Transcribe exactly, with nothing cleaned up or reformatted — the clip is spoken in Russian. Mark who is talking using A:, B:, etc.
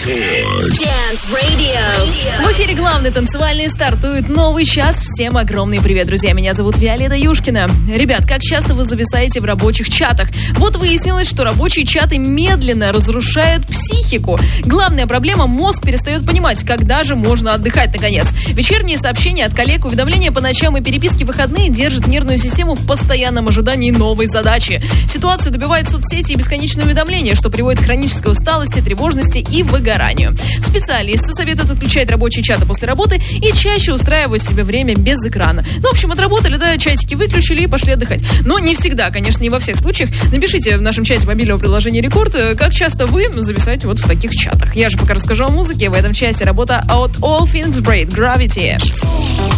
A: Dance Radio.
B: В эфире главный танцевальный стартует новый час. Всем огромный привет, друзья. Меня зовут Виолетта Юшкина. Ребят, как часто вы зависаете в рабочих чатах? Вот выяснилось, что рабочие чаты медленно разрушают психику. Главная проблема — мозг перестает понимать, когда же можно отдыхать наконец. Вечерние сообщения от коллег, уведомления по ночам и переписки в выходные держат нервную систему в постоянном ожидании новой задачи. Ситуацию добивают соцсети и бесконечные уведомления, что приводит к хронической усталости, тревожности и выгоранию. Специалисты советуют отключать рабочие чаты после работы и чаще устраивать себе время без экрана. Ну, в общем, отработали, да, чатики выключили и пошли отдыхать. Но не всегда, конечно, не во всех случаях. Напишите в нашем чате мобильного приложения Рекорд, как часто вы зависаете вот в таких чатах. Я же пока расскажу о музыке. В этом часе работа от All Things Great, Gravity.